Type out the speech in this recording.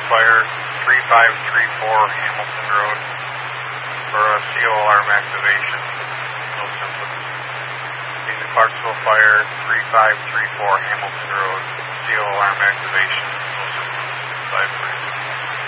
Fire 3534 Hamilton Road for a CO alarm activation. No symptoms. Phoenix Clarksville Fire 3534 Hamilton Road, CO alarm activation. No symptoms. 5